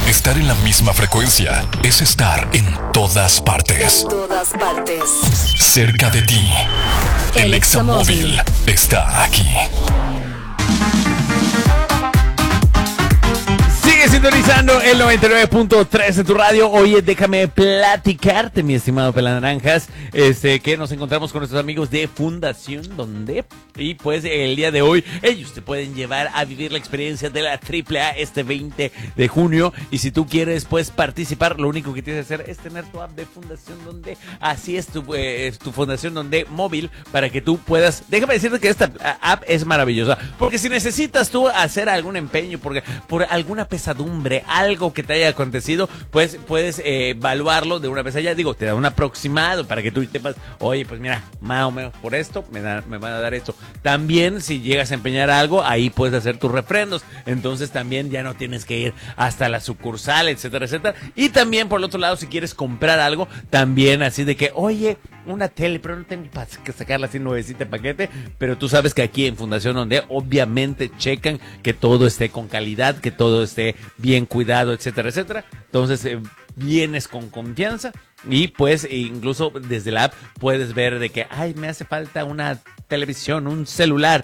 Estar en la misma frecuencia es estar en todas partes. En todas partes. Cerca de ti. El Examóvil está aquí. Sigue sintonizando el 99.3 de tu radio. Oye, déjame platicarte, mi estimado Pelanaranjas, que nos encontramos con nuestros amigos de Fundación Donde. Y pues el día de hoy ellos te pueden llevar a vivir la experiencia de la AAA este 20 de junio. Y si tú quieres pues participar, lo único que tienes que hacer es tener tu app de Fundación Donde. Así es tu Fundación Donde móvil, para que tú puedas. Déjame decirte que esta app es maravillosa, porque si necesitas tú hacer algún empeño por alguna pesadumbre, algo que te haya acontecido, pues puedes evaluarlo de una vez allá. Digo, te da un aproximado para que tú sepas, oye, pues mira, más o menos por esto me van a dar esto. También si llegas a empeñar algo, ahí puedes hacer tus refrendos. Entonces también ya no tienes que ir hasta la sucursal, etcétera, etcétera. Y también por el otro lado, si quieres comprar algo, también así de que, oye, una tele, pero no tengo que sacarla así nuevecita en paquete. Pero tú sabes que aquí en Fundación Donde obviamente checan que todo esté con calidad, que todo esté bien cuidado, etcétera, etcétera. Entonces vienes con confianza y pues incluso desde la app puedes ver de que, ay, me hace falta una televisión, un celular,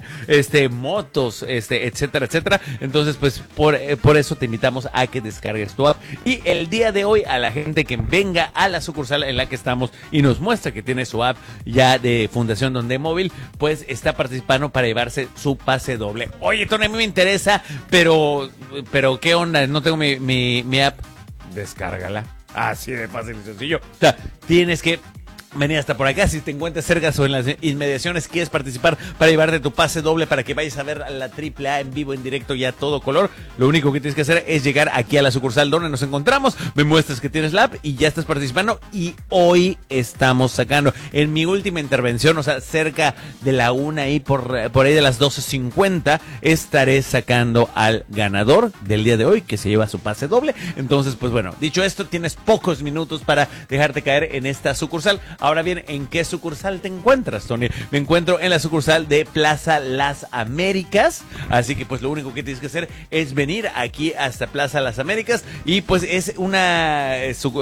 motos, etcétera, etcétera. Entonces, pues por eso te invitamos a que descargues tu app. Y el día de hoy, a la gente que venga a la sucursal en la que estamos y nos muestra que tiene su app ya de Fundación Donde móvil, pues está participando para llevarse su pase doble. Oye, Tony, a mí me interesa, pero ¿qué onda? No tengo mi app. Descárgala. Así de fácil y sencillo. O sea, tienes que venir hasta por acá. Si te encuentras cerca o en las inmediaciones, quieres participar para llevarte tu pase doble para que vayas a ver a la AAA en vivo, en directo y a todo color, lo único que tienes que hacer es llegar aquí a la sucursal donde nos encontramos, me muestras que tienes la app y ya estás participando. Y hoy estamos sacando, en mi última intervención, o sea, cerca de la 1 y por ahí de las 12:50, estaré sacando al ganador del día de hoy, que se lleva su pase doble. Entonces, pues bueno, dicho esto, tienes pocos minutos para dejarte caer en esta sucursal. Ahora bien, ¿en qué sucursal te encuentras, Tony? Me encuentro en la sucursal de Plaza Las Américas, así que pues lo único que tienes que hacer es venir aquí hasta Plaza Las Américas y pues es una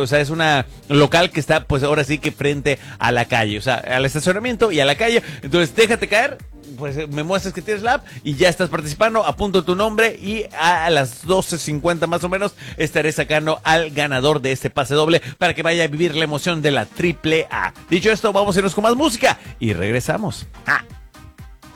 local que está pues ahora sí que frente a la calle, o sea, al estacionamiento y a la calle. Entonces déjate caer, pues me muestras que tienes la app y ya estás participando, apunto tu nombre y a las 12:50 más o menos estaré sacando al ganador de este pase doble para que vaya a vivir la emoción de la AAA. Dicho esto, vamos a irnos con más música y regresamos.